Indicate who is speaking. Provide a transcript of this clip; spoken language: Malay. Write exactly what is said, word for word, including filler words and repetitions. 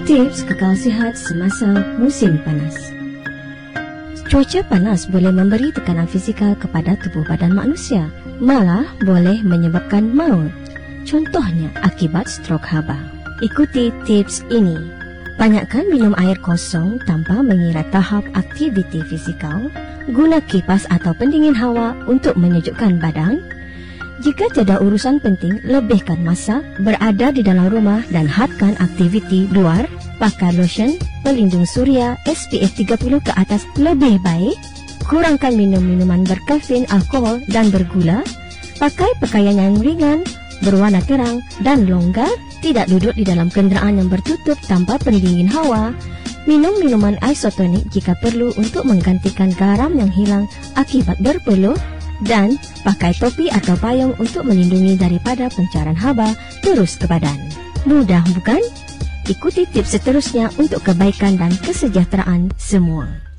Speaker 1: Tips kekal sihat semasa musim panas. Cuaca panas boleh memberi tekanan fizikal kepada tubuh badan manusia, malah boleh menyebabkan maut. Contohnya akibat strok haba. Ikuti tips ini. Banyakkan minum air kosong tanpa mengira tahap aktiviti fizikal. Guna kipas atau pendingin hawa untuk menyejukkan badan. Jika tiada urusan penting, lebihkan masa berada di dalam rumah dan hadkan aktiviti luar. Pakai lotion pelindung suria S P F tiga puluh ke atas lebih baik. Kurangkan minum minuman berkafein, alkohol dan bergula. Pakai pakaian yang ringan, berwarna terang dan longgar. Tidak duduk di dalam kenderaan yang bertutup tanpa pendingin hawa. Minum minuman isotonik jika perlu untuk menggantikan garam yang hilang akibat berpeluh. Dan pakai topi atau payung untuk melindungi daripada pancaran haba terus ke badan. Mudah bukan? Ikuti tips seterusnya untuk kebaikan dan kesejahteraan semua.